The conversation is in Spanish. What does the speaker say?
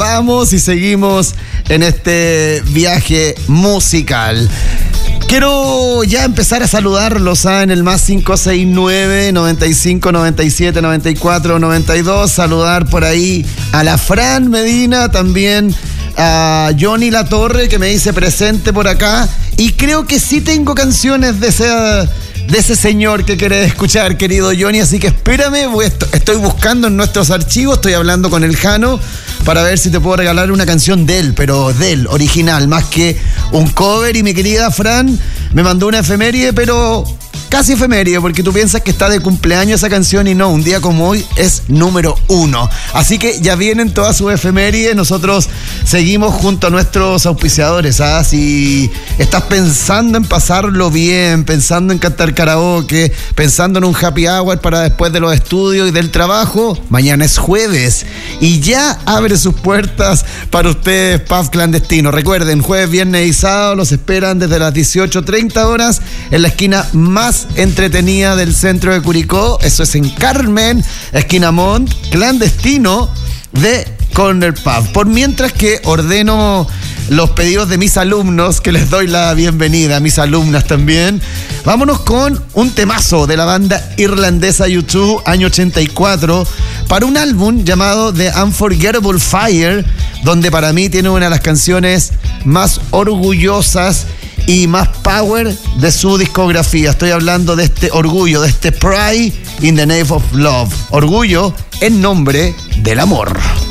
vamos y seguimos en este viaje musical. Quiero ya empezar a saludarlos en el más 569 95 97 94 92. Saludar por ahí a la Fran Medina, también a Johnny Latorre, que me dice presente por acá. Y creo que sí tengo canciones de ese señor que querés escuchar, querido Johnny, así que espérame, estoy buscando en nuestros archivos, estoy hablando con el Jano para ver si te puedo regalar una canción de él, pero de él, original, más que un cover. Y mi querida Fran me mandó una efeméride, pero casi efeméride, porque tú piensas que está de cumpleaños esa canción y no, un día como hoy es número 1. Así que ya vienen todas sus efemérides, nosotros seguimos junto a nuestros auspiciadores. Si estás pensando en pasarlo bien, pensando en cantar karaoke, pensando en un happy hour para después de los estudios y del trabajo, mañana es jueves y ya abre sus puertas para ustedes Pub Clandestino. Recuerden, jueves, viernes y sábado los esperan desde las 18:30 horas en la esquina más entretenida del centro de Curicó. Eso es en Carmen, esquina Mont, clandestino de Corner Pub. Por mientras que ordeno los pedidos de mis alumnos, que les doy la bienvenida, a mis alumnas también. Vámonos con un temazo de la banda irlandesa U2, año 84, para un álbum llamado The Unforgettable Fire, donde para mí tiene una de las canciones más orgullosas y más power de su discografía. Estoy hablando de este orgullo, de este Pride in the Name of Love. Orgullo en nombre del amor.